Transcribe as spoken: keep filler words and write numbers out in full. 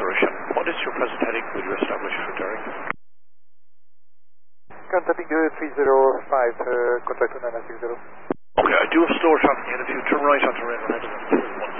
Russia. What is your present heading? Will you establish for Derek? Contacting you three zero five, uh, contact nine nine six zero. Okay, I do have slower traffic here. If you turn right onto Rainbow Head,